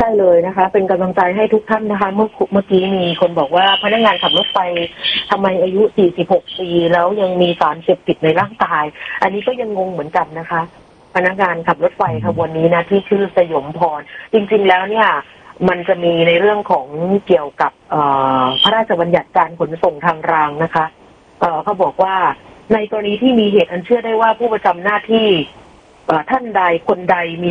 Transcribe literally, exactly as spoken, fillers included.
ช่เลยนะคะเป็นกำลังใจให้ทุกท่านนะคะเมื่อเมื่อกี้มีคนบอกว่าพนักงานขับรถไฟทำไมอายุสี่สิบหกปีแล้วยังมีสารเสพติดในร่างกายอันนี้ก็ยังงงเหมือนกันนะคะพนักงานขับรถไฟขบวนนี้นะที่ชื่อสยมพรจริงๆแล้วเนี่ยมันจะมีในเรื่องของเกี่ยวกับพระราชบัญญัติการขนส่งทางรางนะคะเขาบอกว่าในกรณีที่มีเหตุอันเชื่อได้ว่าผู้ประจำหน้าที่ท่านใดคนใดมี